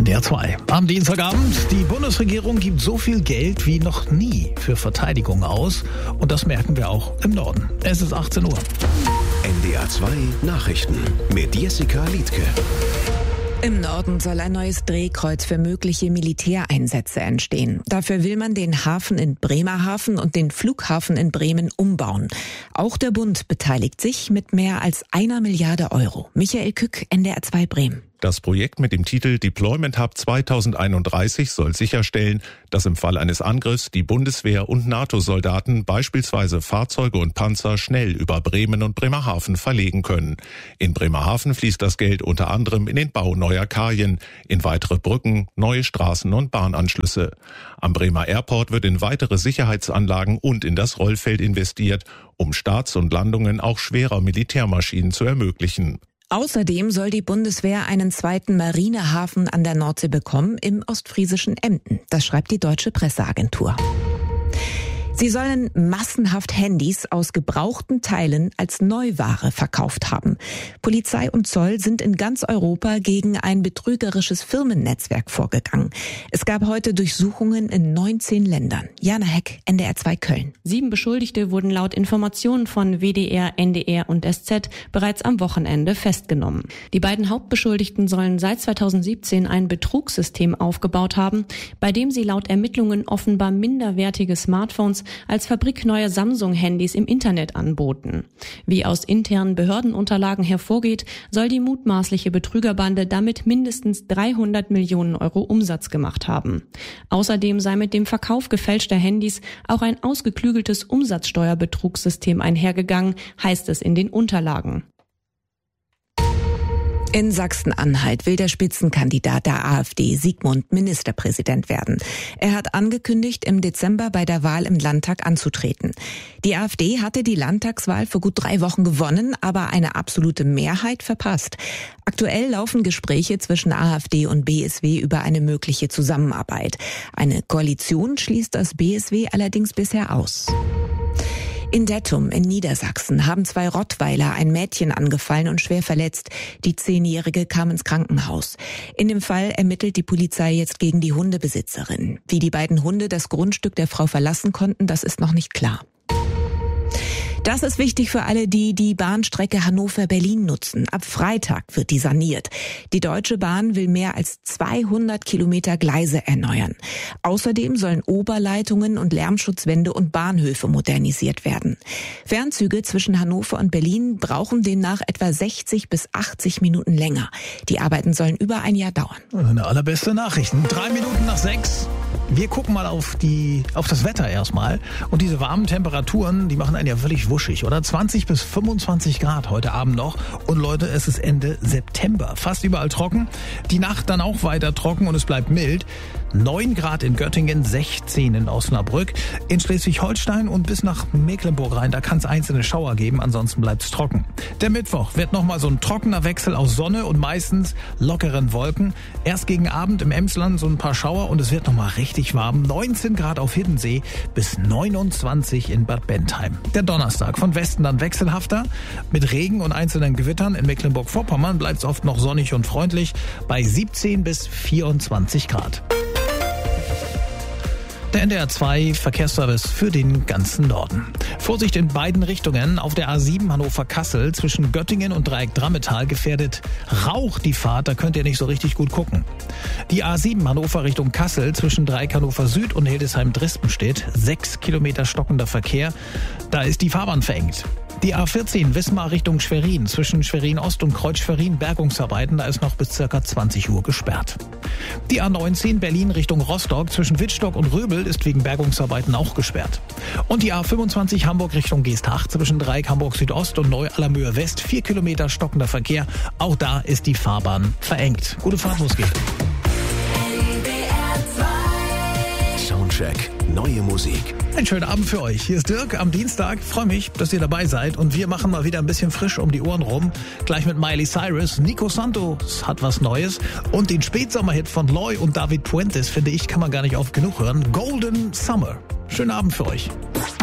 NDR 2. Am Dienstagabend, die Bundesregierung gibt so viel Geld wie noch nie für Verteidigung aus. Und das merken wir auch im Norden. Es ist 18 Uhr. NDR 2 Nachrichten mit Jessica Liedtke. Im Norden soll ein neues Drehkreuz für mögliche Militäreinsätze entstehen. Dafür will man den Hafen in Bremerhaven und den Flughafen in Bremen umbauen. Auch der Bund beteiligt sich mit mehr als 1 Milliarde Euro. Michael Kück, NDR 2 Bremen. Das Projekt mit dem Titel Deployment Hub 2031 soll sicherstellen, dass im Fall eines Angriffs die Bundeswehr und NATO-Soldaten beispielsweise Fahrzeuge und Panzer schnell über Bremen und Bremerhaven verlegen können. In Bremerhaven fließt das Geld unter anderem in den Bau neuer Kajen, in weitere Brücken, neue Straßen und Bahnanschlüsse. Am Bremer Airport wird in weitere Sicherheitsanlagen und in das Rollfeld investiert, um Starts und Landungen auch schwerer Militärmaschinen zu ermöglichen. Außerdem soll die Bundeswehr einen zweiten Marinehafen an der Nordsee bekommen, im ostfriesischen Emden. Das schreibt die Deutsche Presseagentur. Sie sollen massenhaft Handys aus gebrauchten Teilen als Neuware verkauft haben. Polizei und Zoll sind in ganz Europa gegen ein betrügerisches Firmennetzwerk vorgegangen. Es gab heute Durchsuchungen in 19 Ländern. Jana Heck, NDR 2 Köln. 7 Beschuldigte wurden laut Informationen von WDR, NDR und SZ bereits am Wochenende festgenommen. Die beiden Hauptbeschuldigten sollen seit 2017 ein Betrugssystem aufgebaut haben, bei dem sie laut Ermittlungen offenbar minderwertige Smartphones als fabrikneue Samsung-Handys im Internet anboten. Wie aus internen Behördenunterlagen hervorgeht, soll die mutmaßliche Betrügerbande damit mindestens 300 Millionen Euro Umsatz gemacht haben. Außerdem sei mit dem Verkauf gefälschter Handys auch ein ausgeklügeltes Umsatzsteuerbetrugssystem einhergegangen, heißt es in den Unterlagen. In Sachsen-Anhalt will der Spitzenkandidat der AfD, Sigmund, Ministerpräsident werden. Er hat angekündigt, im Dezember bei der Wahl im Landtag anzutreten. Die AfD hatte die Landtagswahl vor gut 3 Wochen gewonnen, aber eine absolute Mehrheit verpasst. Aktuell laufen Gespräche zwischen AfD und BSW über eine mögliche Zusammenarbeit. Eine Koalition schließt das BSW allerdings bisher aus. In Dettum in Niedersachsen haben 2 Rottweiler ein Mädchen angefallen und schwer verletzt. Die 10-Jährige kam ins Krankenhaus. In dem Fall ermittelt die Polizei jetzt gegen die Hundebesitzerin. Wie die beiden Hunde das Grundstück der Frau verlassen konnten, das ist noch nicht klar. Das ist wichtig für alle, die die Bahnstrecke Hannover-Berlin nutzen. Ab Freitag wird die saniert. Die Deutsche Bahn will mehr als 200 Kilometer Gleise erneuern. Außerdem sollen Oberleitungen und Lärmschutzwände und Bahnhöfe modernisiert werden. Fernzüge zwischen Hannover und Berlin brauchen demnach etwa 60 bis 80 Minuten länger. Die Arbeiten sollen über ein Jahr dauern. Eine allerbeste Nachrichten. 3 Minuten nach 6. Wir gucken mal auf das Wetter erstmal. Und diese warmen Temperaturen, die machen einen ja völlig wuschig, oder? 20 bis 25 Grad heute Abend noch. Und Leute, es ist Ende September. Fast überall trocken. Die Nacht dann auch weiter trocken und es bleibt mild. 9 Grad in Göttingen, 16 in Osnabrück, in Schleswig-Holstein und bis nach Mecklenburg rein. Da kann es einzelne Schauer geben, ansonsten bleibt es trocken. Der Mittwoch wird nochmal so ein trockener Wechsel aus Sonne und meistens lockeren Wolken. Erst gegen Abend im Emsland so ein paar Schauer und es wird nochmal richtig warm. 19 Grad auf Hiddensee bis 29 in Bad Bentheim. Der Donnerstag von Westen dann wechselhafter. Mit Regen und einzelnen Gewittern. In Mecklenburg-Vorpommern bleibt es oft noch sonnig und freundlich bei 17 bis 24 Grad. Der NDR 2 Verkehrsservice für den ganzen Norden. Vorsicht in beiden Richtungen. Auf der A7 Hannover-Kassel zwischen Göttingen und Dreieck Drammetal gefährdet Rauch die Fahrt. Da könnt ihr nicht so richtig gut gucken. Die A7 Hannover Richtung Kassel zwischen Dreieck Hannover Süd und Hildesheim-Drispenstedt. 6 Kilometer stockender Verkehr. Da ist die Fahrbahn verengt. Die A14 Wismar Richtung Schwerin zwischen Schwerin Ost und Kreuz Schwerin Bergungsarbeiten, da ist noch bis ca. 20 Uhr gesperrt. Die A19 Berlin Richtung Rostock zwischen Wittstock und Röbel ist wegen Bergungsarbeiten auch gesperrt. Und die A25 Hamburg Richtung Geesthacht zwischen Dreieck Hamburg Südost und Neu-Allermöhe West 4 Kilometer stockender Verkehr. Auch da ist die Fahrbahn verengt. Gute Fahrt, los geht's. Soundcheck. Neue Musik. Einen schönen Abend für euch. Hier ist Dirk am Dienstag. Freue mich, dass ihr dabei seid. Und wir machen mal wieder ein bisschen frisch um die Ohren rum. Gleich mit Miley Cyrus. Nico Santos hat was Neues. Und den Spätsommerhit von Loy und David Puentes, finde ich, kann man gar nicht oft genug hören. Golden Summer. Schönen Abend für euch.